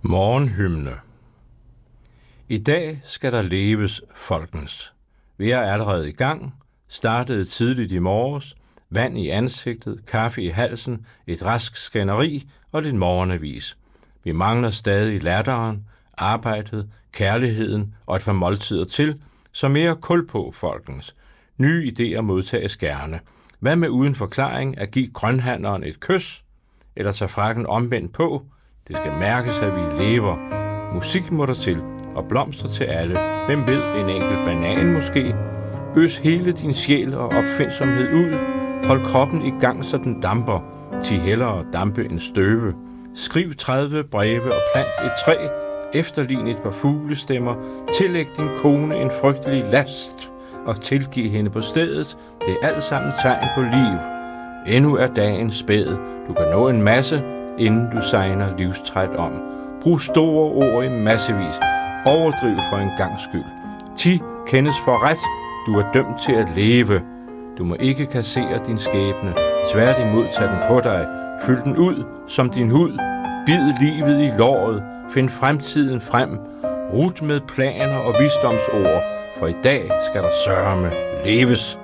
Morgenhymne. I dag skal der leves, folkens. Vi er allerede i gang, startede tidligt i morges, vand i ansigtet, kaffe i halsen, et rask skænderi og lidt morgenavis. Vi mangler stadig latteren, arbejdet, kærligheden og et par måltider til, så mere kul på, folkens. Nye idéer modtages gerne. Hvad med uden forklaring at give grønhandleren et kys, eller tage frakken omvendt på? Det skal mærkes, at vi lever. Musik må der til, og blomster til alle. Hvem ved, en enkelt banan måske? Øs hele din sjæl og opfindsomhed ud. Hold kroppen i gang, så den damper. Ti hellere dampe en støve. Skriv 30 breve og plant et træ. Efterlign et par fuglestemmer. Tillæg din kone en frygtelig last. Og tilgiv hende på stedet. Det er alt sammen tegn på liv. Endnu er dagen spæd. Du kan nå en masse, inden du segner livstræt om. Brug store ord i massevis. Overdriv for en gangs skyld. 10 kendes for ret. Du er dømt til at leve. Du må ikke kassere din skæbne. Tværtimod tag den på dig. Fyld den ud som din hud. Bid livet i låret. Find fremtiden frem. Rut med planer og visdomsord. For i dag skal der sørme leves.